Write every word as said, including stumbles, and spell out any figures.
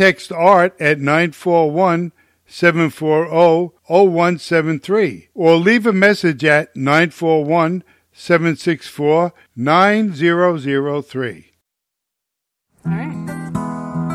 text ART at nine four one, seven four zero, zero one seven three or leave a message at nine four one, seven six four, nine zero zero three.